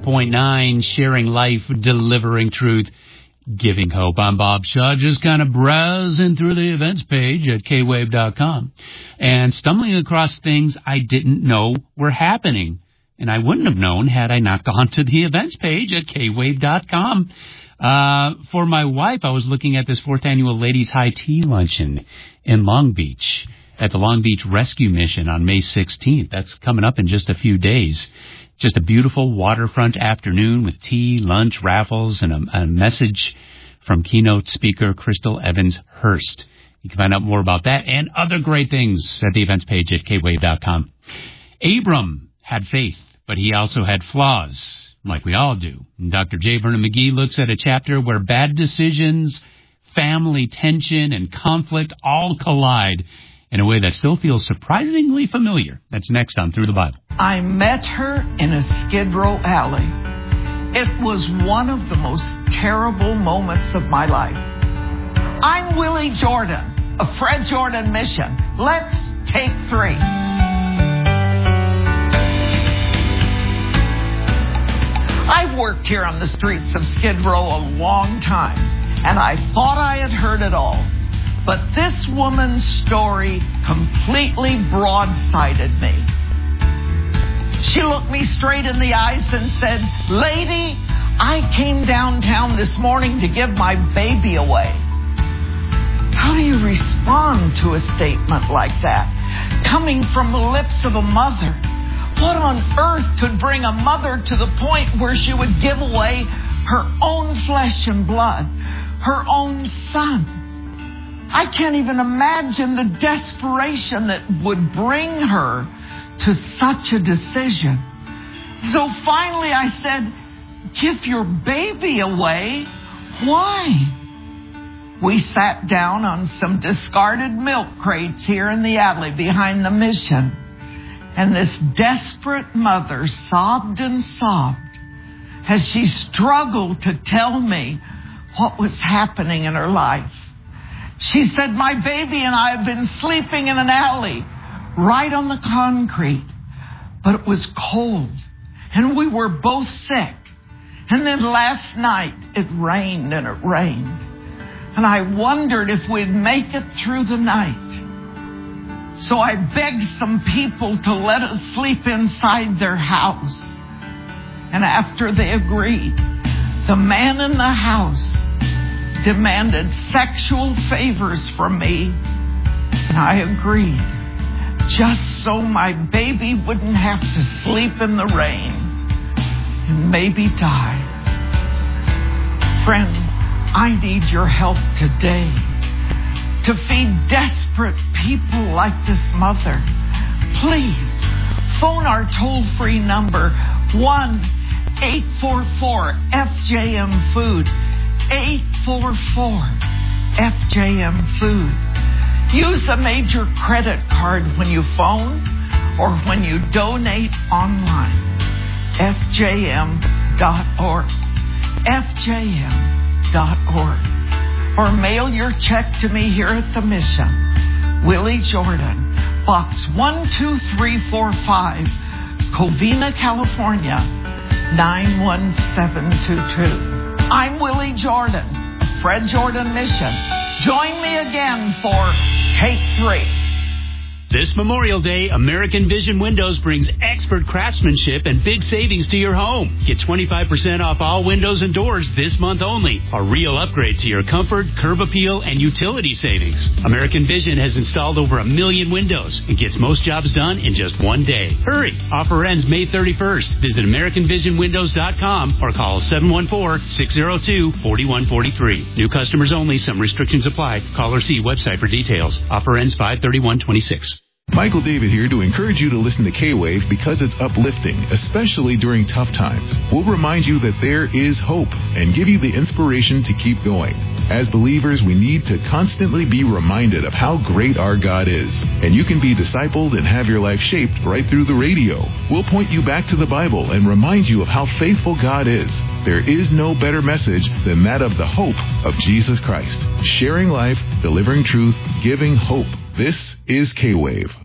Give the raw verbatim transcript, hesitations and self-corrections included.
point nine, sharing life, delivering truth, giving hope. I'm Bob Shaw, just kind of browsing through the events page at K wave dot com and stumbling across things I didn't know were happening. And I wouldn't have known had I not gone to the events page at K wave dot com. Uh, for my wife, I was looking at this fourth annual Ladies High Tea Luncheon in Long Beach at the Long Beach Rescue Mission on May sixteenth. That's coming up in just a few days. Just a beautiful waterfront afternoon with tea, lunch, raffles, and a, a message from keynote speaker Crystal Evans Hurst. You can find out more about that and other great things at the events page at K wave dot com. Abram had faith, but he also had flaws, like we all do. And Doctor J. Vernon McGee looks at a chapter where bad decisions, family tension, and conflict all collide in a way that still feels surprisingly familiar. That's next on Through the Bible. I met her in a Skid Row alley. It was one of the most terrible moments of my life. I'm Willie Jordan of Fred Jordan Mission. Let's take three. I've worked here on the streets of Skid Row a long time, and I thought I had heard it all. But this woman's story completely broadsided me. She looked me straight in the eyes and said, "Lady, I came downtown this morning to give my baby away." How do you respond to a statement like that, coming from the lips of a mother? What on earth could bring a mother to the point where she would give away her own flesh and blood, her own son? I can't even imagine the desperation that would bring her to such a decision. So finally I said, "Give your baby away? Why?" We sat down on some discarded milk crates here in the alley behind the mission. And this desperate mother sobbed and sobbed as she struggled to tell me what was happening in her life. She said, "My baby and I have been sleeping in an alley right on the concrete, but it was cold and we were both sick. And then last night it rained and it rained. And I wondered if we'd make it through the night. So I begged some people to let us sleep inside their house. And after they agreed, the man in the house demanded sexual favors from me. And I agreed, just so my baby wouldn't have to sleep in the rain and maybe die. Friend, I need your help today to feed desperate people like this mother. Please phone our toll-free number, one eight four four F J M food, eight four four F J M food. Use a major credit card when you phone or when you donate online. F J M dot org. F J M dot org. Or mail your check to me here at the Mission. Willie Jordan, Box one two three four five, Covina, California, nine one seven two two. I'm Willie Jordan, Fred Jordan Mission. Join me again for Take Three. This Memorial Day, American Vision Windows brings expert craftsmanship and big savings to your home. Get twenty-five percent off all windows and doors this month only. A real upgrade to your comfort, curb appeal, and utility savings. American Vision has installed over a million windows and gets most jobs done in just one day. Hurry! Offer ends May thirty-first. Visit American Vision Windows dot com or call seven one four, six zero two, four one four three. New customers only. Some restrictions apply. Call or see website for details. Offer ends five thirty-one twenty-six. Michael David here to encourage you to listen to K-Wave because it's uplifting, especially during tough times. We'll remind you that there is hope and give you the inspiration to keep going. As believers, we need to constantly be reminded of how great our God is. And you can be discipled and have your life shaped right through the radio. We'll point you back to the Bible and remind you of how faithful God is. There is no better message than that of the hope of Jesus Christ. Sharing life, delivering truth, giving hope. This is K-Wave.